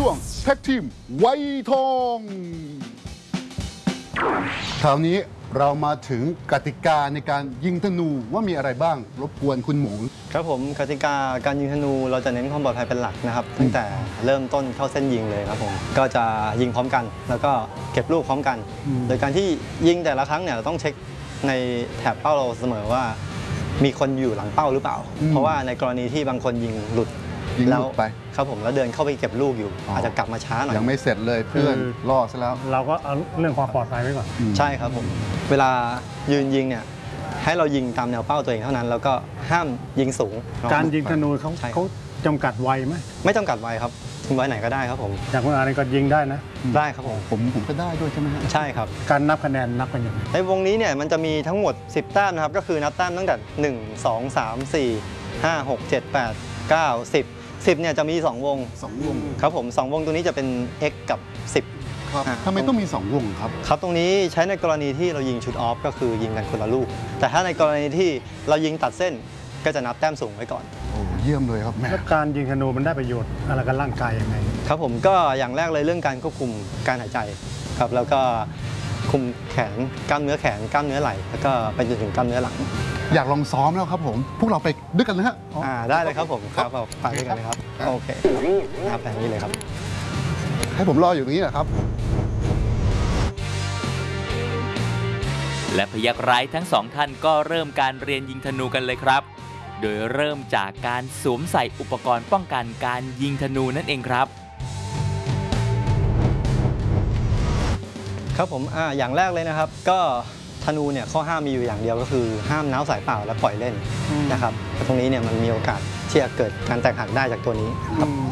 ช่วงแท็กทีมไวทองคราวนี้เรามาถึงกติกาในการยิงธนูว่ามีอะไรบ้างรบกวนคุณหมูครับผมกติกาการยิงธนูเราจะเน้นความปลอดภัยเป็นหลักนะครับตั้งแต่เริ่มต้นเข้าเส้นยิงเลยครับผมก็จะยิงพร้อมกัน แล้วก็เก็บลูกพร้อมกัน โดยการที่ยิงแต่ละครั้งเนี่ยเราต้องเช็คในแถบเป้าเราเสมอว่ามีคนอยู่หลังเป้าหรือเปล่า เพราะว่าในกรณีที่บางคนยิงหลุดยิงหแล้วลุดไปครับผมแล้วเดินเข้าไปเก็บลูกอยู่ อาจจะกลับมาช้าหน่อยยังไม่เสร็จเลยเพื่อนล่อซะแล้วเราก็เอาเรื่องความปลอดภัยไว้ก่อนใช่ครับผมเวลายืนยิงเนี่ยให้เรายิงตามแนวเป้าตัวเองเท่านั้น แล้วก็ห้ามยิงสูงการยิงธนูเขาใช่ครับเขาจำกัดวัยไหมไม่จำกัดวัยครับทิ้งไว้ไหนก็ได้ครับผมอย่างคุณอาเนี่ยก็ยิงได้นะได้ครับผมผมก็ได้ด้วยใช่ไหมฮะใช่ครับการนับคะแนนนับกันยังไงในวงนี้เนี่ยมันจะมีทั้งหมด 10 แต้มนะครับ ก็คือนับแต้มตั้งแต่ 1 2 3 4 5 6 7 8 9 10 10เนี่ยจะมี 2 วง 2 วงครับผม 2 วงตัวนี้จะเป็น x กับครับอ่าทำไมต้องมี 2 วงครับ 10 ครับตรงนี้ใช้ในกรณีที่เรายิงชุดออฟก็คือยิงกันคนละลูก แต่ถ้าในกรณีที่เรายิงตัดเส้นก็จะนับแต้มสูงไว้ก่อนโอ้เยี่ยมเลยครับแม่แล้วการยิงธนูมันได้ประโยชน์อะไรกับร่างกายยังไงครับผมก็อย่างแรกเลยเรื่องการควบคุมการหายใจครับแล้วก็คุมแขนกล้ามเนื้อแขนกล้ามเนื้อไหล่แล้วก็ไปจนถึงกล้ามเนื้อหลังอยากลองซ้อมแล้วครับผม พวกเราไปด้วยกันนะฮะได้เลยครับผมครับฝากด้วยกันเลยครับโอเคครับแบบนี้เลยครับให้ผมรออยู่ตรงนี้นะครับและพยัคฆ์ร้ายทั้งสองท่านก็เริ่มการเรียนยิงธนูกันเลยครับ โดยเริ่มจากการสวมใส่อุปกรณ์ป้องกันการยิงธนูนั่นเองครับครับผมอย่างแรกเลยนะครับ ก็ธนูเนี่ยข้อห้ามมีอยู่อย่างเดียวก็คือห้ามน้าวสายเปล่าและปล่อยเล่นนะครับตรงนี้เนี่ยมันมีโอกาสที่จะเกิดการแตกหักได้จากตัวนี้ครับ